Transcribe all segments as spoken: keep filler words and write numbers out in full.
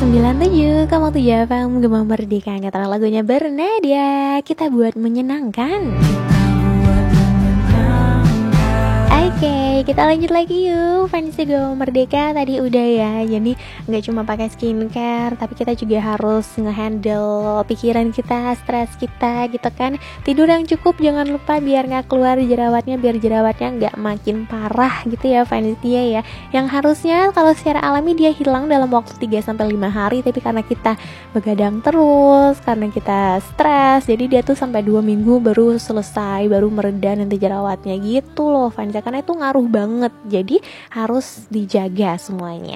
sembilan tujuh koma tujuh F M Gemah Merdeka. Kata lagunya Bernadia, kita buat menyenangkan. Oke, kita lanjut lagi yuk. Fans Gemah Merdeka tadi udah ya. Jadi nggak cuma pakai skincare, tapi kita juga harus ngehandle pikiran kita, stres kita gitu kan. Tidur yang cukup, jangan lupa biar nggak keluar jerawatnya, biar jerawatnya nggak makin parah gitu ya fans dia ya. Yang harusnya kalau secara alami dia hilang dalam waktu tiga sampai lima hari, tapi karena kita begadang terus, karena kita stres, jadi dia tuh sampai dua minggu baru selesai, baru mereda nanti jerawatnya gitu loh fans. Karena itu ngaruh banget, jadi harus dijaga semuanya.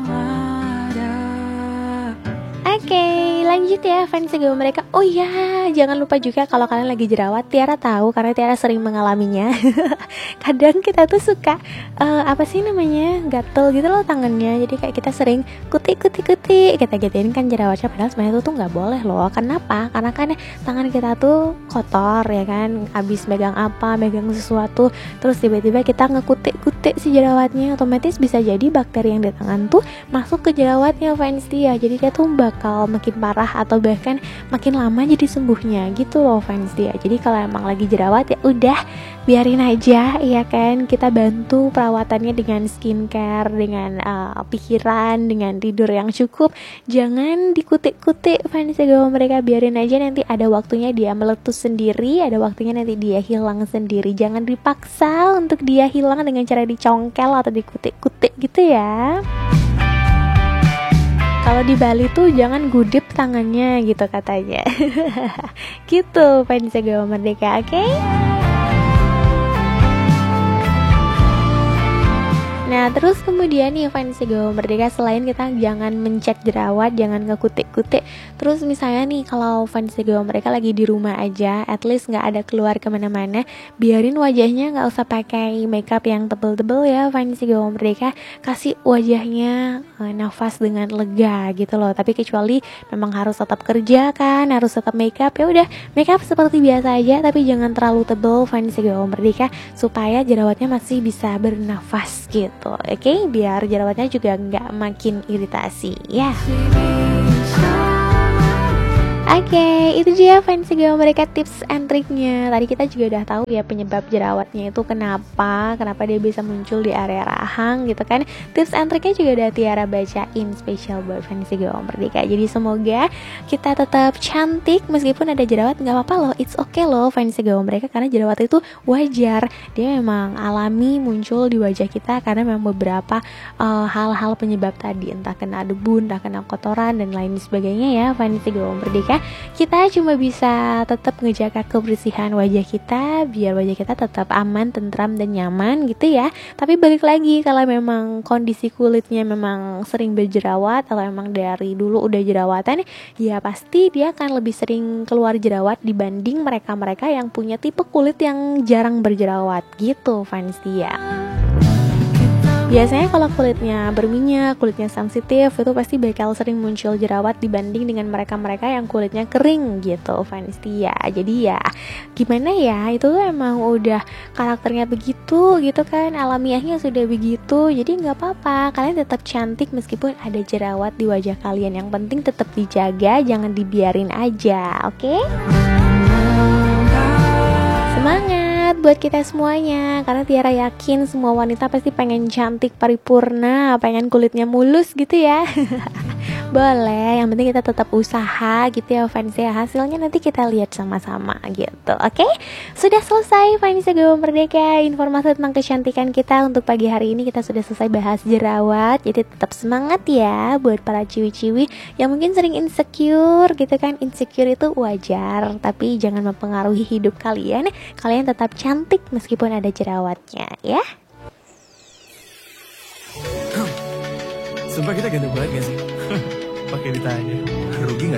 Oke, lanjut ya fans Gemah Merdeka. Oh ya, jangan lupa juga kalau kalian lagi jerawat, Tiara tahu karena Tiara sering mengalaminya. Kadang kita tuh suka uh, apa sih namanya, gatel gitu loh tangannya. Jadi kayak kita sering kutik-kutik-kutik, kita gituin kan jerawatnya, padahal sebenarnya itu tuh nggak boleh loh. Kenapa? Karena kan tangan kita tuh kotor ya kan, abis megang apa, megang sesuatu, terus tiba-tiba kita ngekutik-kutik si jerawatnya, otomatis bisa jadi bakteri yang di tangan tuh masuk ke jerawatnya fans dia. Jadi dia tuh bakal makin parah atau bahkan makin lama jadi sembuhnya gitu loh fans dia. Jadi kalau emang lagi jerawat ya udah biarin aja ya kan, kita bantu perawatannya dengan skincare, dengan uh, pikiran, dengan tidur yang cukup. Jangan dikutik-kutik fans Gemah Merdeka, biarin aja, nanti ada waktunya dia meletus sendiri, ada waktunya nanti dia hilang sendiri. Jangan dipaksa untuk dia hilang dengan cara dicongkel atau dikutik-kutik gitu ya. Kalau di Bali tuh jangan gudip tangannya gitu katanya. Gitu fans Gemah Merdeka, oke? Okay? Nah terus kemudian nih fans Gemah Merdeka, selain kita jangan mencet jerawat, jangan ngekutik-kutik, terus misalnya nih kalau fans Gemah Merdeka lagi di rumah aja, at least nggak ada keluar kemana-mana, biarin wajahnya nggak usah pakai makeup yang tebel-tebel ya fans Gemah Merdeka. Kasih wajahnya uh, nafas dengan lega gitu loh. Tapi kecuali memang harus tetap kerja kan, harus tetap makeup, ya udah makeup seperti biasa aja, tapi jangan terlalu tebel fans Gemah Merdeka, supaya jerawatnya masih bisa bernafas gitu. Oke, okay? Biar jerawatnya juga nggak makin iritasi ya. Oke, okay, itu dia fans Gemah Merdeka tips and triknya. Tadi kita juga udah tahu ya penyebab jerawatnya itu kenapa, kenapa dia bisa muncul di area rahang gitu kan. Tips and triknya juga udah Tiara bacain spesial buat fans Gemah Merdeka. Jadi semoga kita tetap cantik meskipun ada jerawat, nggak apa-apa loh, it's okay loh fans Gemah Merdeka, karena jerawat itu wajar, dia memang alami muncul di wajah kita karena memang beberapa uh, hal-hal penyebab tadi, entah kena debu, entah kena kotoran dan lain sebagainya ya fans Gemah Merdeka. Kita cuma bisa tetap ngejaga kebersihan wajah kita biar wajah kita tetap aman, tentram dan nyaman gitu ya. Tapi balik lagi, kalau memang kondisi kulitnya memang sering berjerawat atau memang dari dulu udah jerawatan, ya pasti dia akan lebih sering keluar jerawat dibanding mereka-mereka yang punya tipe kulit yang jarang berjerawat gitu fans dia. Biasanya kalau kulitnya berminyak, kulitnya sensitif, itu pasti bakal sering muncul jerawat dibanding dengan mereka-mereka yang kulitnya kering gitu fans dia. Jadi ya gimana ya, itu emang udah karakternya begitu gitu kan, alamiahnya sudah begitu. Jadi gak apa-apa, kalian tetap cantik meskipun ada jerawat di wajah kalian. Yang penting tetap dijaga, jangan dibiarin aja, oke? Okay? Semangat buat kita semuanya, karena Tiara yakin semua wanita pasti pengen cantik paripurna, pengen kulitnya mulus gitu ya. Boleh, yang penting kita tetap usaha gitu ya fans ya. Hasilnya nanti kita lihat sama-sama gitu. Oke, okay? Sudah selesai fans Gemah Merdeka, informasi tentang kecantikan kita untuk pagi hari ini. Kita sudah selesai bahas jerawat. Jadi tetap semangat ya buat para ciwi-ciwi yang mungkin sering insecure gitu kan. Insecure itu wajar, tapi jangan mempengaruhi hidup kalian. Kalian tetap cantik meskipun ada jerawatnya ya. Sumpah kita ganteng banget gak sih? Pakai ditanya, rugi gak?